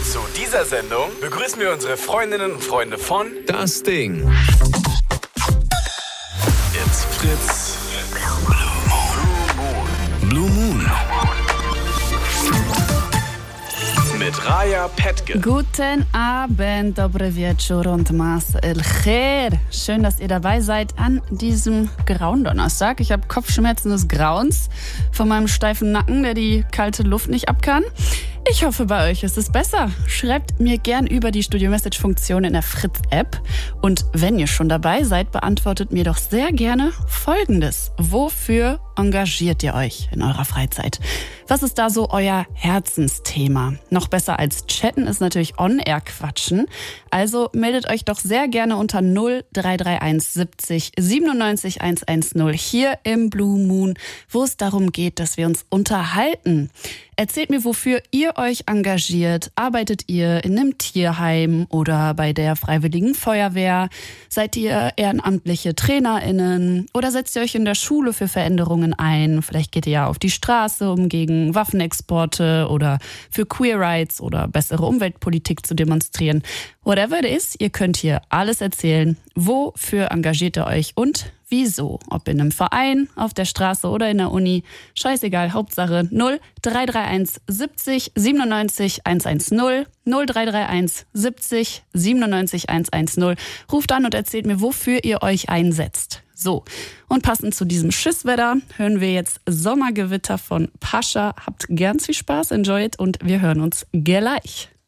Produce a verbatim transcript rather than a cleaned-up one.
Zu dieser Sendung begrüßen wir unsere Freundinnen und Freunde von Das Ding. It's Fritz. Blue Moon. Mit Raya Petke. Guten Abend, dobre wieczór und mas el khair. Schön, dass ihr dabei seid an diesem grauen Donnerstag. Ich habe Kopfschmerzen des Grauens von meinem steifen Nacken, der die kalte Luft nicht ab kann. Ich hoffe, bei euch ist es besser. Schreibt mir gern über die Studio-Message-Funktion in der Fritz-App. Und wenn ihr schon dabei seid, beantwortet mir doch sehr gerne Folgendes. Wofür engagiert ihr euch in eurer Freizeit? Was ist da so euer Herzensthema? Noch besser als chatten ist natürlich On-Air quatschen. Also meldet euch doch sehr gerne unter null drei drei eins siebzig siebenundneunzig hundertzehn hier im Blue Moon, wo es darum geht, dass wir uns unterhalten. Erzählt mir, wofür ihr euch engagiert. Arbeitet ihr in einem Tierheim oder bei der Freiwilligen Feuerwehr? Seid ihr ehrenamtliche TrainerInnen? Oder setzt ihr euch in der Schule für Veränderungen ein? Vielleicht geht ihr ja auf die Straße, um gegen Waffenexporte oder für Queer Rights oder bessere Umweltpolitik zu demonstrieren. Whatever it is, ihr könnt hier alles erzählen. Wofür engagiert ihr euch und wieso? Ob in einem Verein, auf der Straße oder in der Uni. Scheißegal, Hauptsache null drei drei eins siebzig siebenundneunzig hundertzehn. null drei drei eins siebzig siebenundneunzig hundertzehn. Ruft an und erzählt mir, wofür ihr euch einsetzt. So, und passend zu diesem Schisswetter hören wir jetzt Sommergewitter von Pascha. Habt ganz viel Spaß, enjoy it und wir hören uns gleich.